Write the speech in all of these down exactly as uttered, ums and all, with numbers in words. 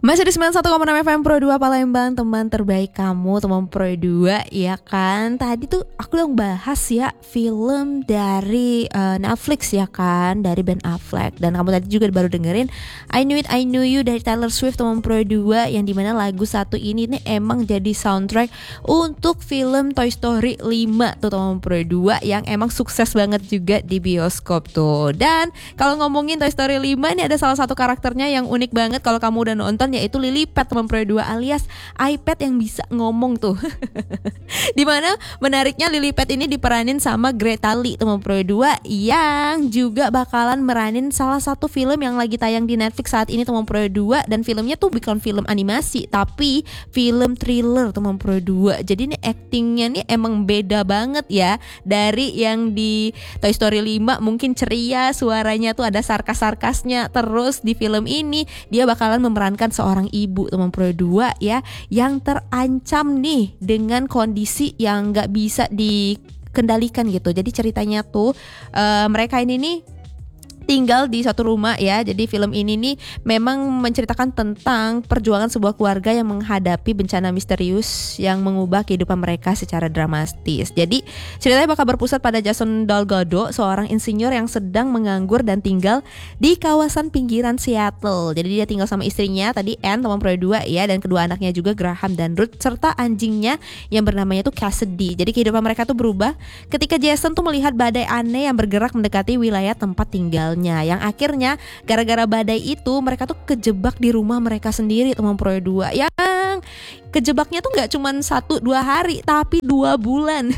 Masih di sembilan puluh satu koma enam F M Pro dua Palembang, teman terbaik kamu, teman Pro dua, ya kan? Tadi tuh aku yang bahas ya film dari uh, Netflix ya kan, dari Ben Affleck. Dan kamu tadi juga baru dengerin I Knew It, I Knew You dari Taylor Swift, teman Pro dua, yang dimana lagu satu ini nih emang jadi soundtrack untuk film Toy Story lima tuh teman Pro dua, yang emang sukses banget juga di bioskop tuh. Dan kalau ngomongin Toy Story lima, ini ada salah satu karakternya yang unik banget kalau kamu udah nonton, yaitu Lilypad teman Pro dua, alias iPad yang bisa ngomong tuh. Dimana menariknya Lilypad ini diperanin sama Greta Lee teman Pro dua, yang juga bakalan meranin salah satu film yang lagi tayang di Netflix saat ini teman Pro dua. Dan filmnya tuh bukan film animasi, tapi film thriller teman Pro dua. Jadi nih actingnya nih emang beda banget ya dari yang di Toy Story lima, mungkin ceria, suaranya tuh ada sarkas-sarkasnya. Terus di film ini dia bakalan memerankan seorang ibu teman Pro dua ya, yang terancam nih dengan kondisi yang gak bisa dikendalikan gitu. Jadi ceritanya tuh uh, mereka ini nih tinggal di satu rumah ya. Jadi film ini nih memang menceritakan tentang perjuangan sebuah keluarga yang menghadapi bencana misterius yang mengubah kehidupan mereka secara dramatis. Jadi ceritanya bakal berpusat pada Jason Delgado, seorang insinyur yang sedang menganggur dan tinggal di kawasan pinggiran Seattle. Jadi dia tinggal sama istrinya tadi Anne teman Pro dua ya, dan kedua anaknya juga Graham dan Ruth, serta anjingnya yang bernamanya tuh Cassidy. Jadi kehidupan mereka tuh berubah ketika Jason tuh melihat badai aneh yang bergerak mendekati wilayah tempat tinggal, yang akhirnya gara-gara badai itu mereka tuh kejebak di rumah mereka sendiri teman Pro dua, yang kejebaknya tuh gak cuma satu dua hari tapi dua bulan.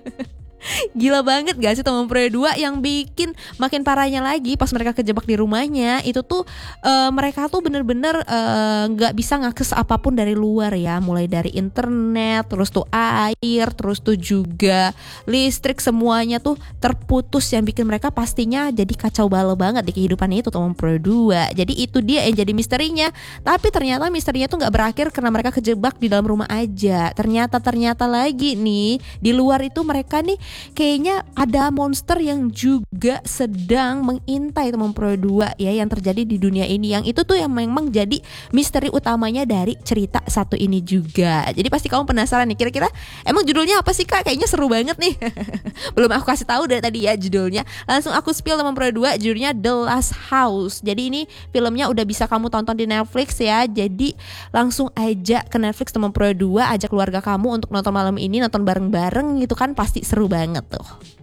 Gila banget gak sih teman Pro dua? Yang bikin makin parahnya lagi pas mereka kejebak di rumahnya itu tuh uh, mereka tuh bener-bener uh, gak bisa ngakses apapun dari luar ya, mulai dari internet, terus tuh air, terus tuh juga listrik, semuanya tuh terputus, yang bikin mereka pastinya jadi kacau balau banget di kehidupannya itu teman Pro dua. Jadi itu dia yang jadi misterinya. Tapi ternyata misterinya tuh gak berakhir karena mereka kejebak di dalam rumah aja. Ternyata ternyata lagi nih di luar itu mereka nih kayaknya ada monster yang juga sedang mengintai teman Pro dua ya, yang terjadi di dunia ini. Yang itu tuh yang memang jadi misteri utamanya dari cerita satu ini juga. Jadi pasti kamu penasaran nih, kira-kira emang judulnya apa sih Kak? Kayaknya seru banget nih. Belum aku kasih tahu dari tadi ya judulnya. Langsung aku spill teman Pro dua, judulnya The Last House. Jadi ini filmnya udah bisa kamu tonton di Netflix ya. Jadi langsung aja ke Netflix teman Pro dua, ajak keluarga kamu untuk nonton malam ini, nonton bareng-bareng gitu kan, pasti seru banget tuh.